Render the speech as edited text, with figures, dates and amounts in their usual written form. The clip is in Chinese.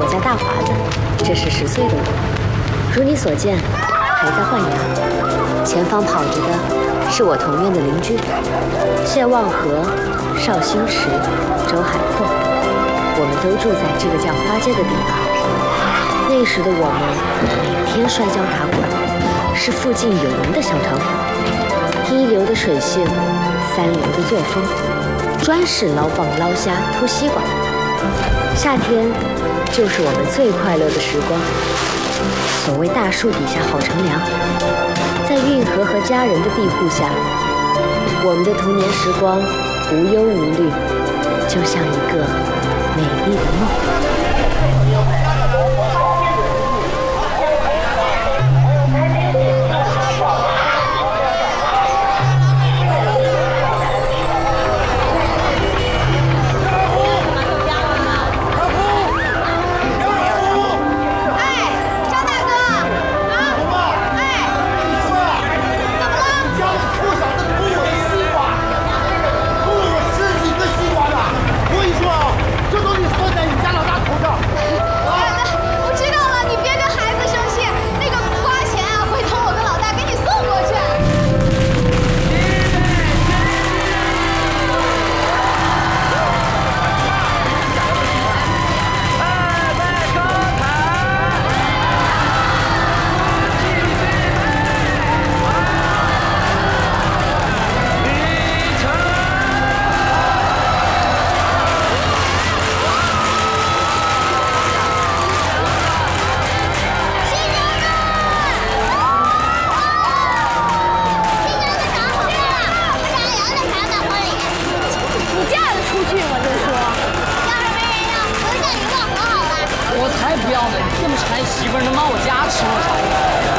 我家大华子，这是10岁的我。如你所见，还在换牙。前方跑着的是我同院的邻居，谢望和、邵星驰、周海阔，我们都住在这个叫花街的地方。那时的我们每天摔跤打滚，是附近有名的小团伙。一流的水性，3流的作风，专是捞蚌、捞虾、偷西瓜。夏天就是我们最快乐的时光。所谓大树底下好乘凉，在运河和家人的庇护下，我们的童年时光无忧无虑，就像一个美丽的梦。 不要呢！你这么馋媳妇儿，能把我家吃了啥？